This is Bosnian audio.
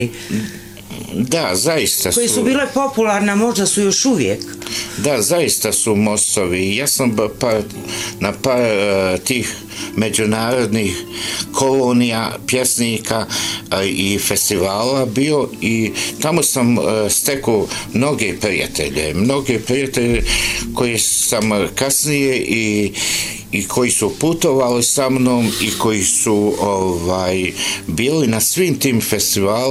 Da, zaista su. Koji su bile popularne, možda su još uvijek. Da, zaista su mostovi. Ja sam na par tih međunarodnih kolonija, pjesnika i festivala bio i tamo sam stekao mnoge prijatelje koji sam kasnije i koji su putovali sa mnom i koji su bili na svim tim festivalima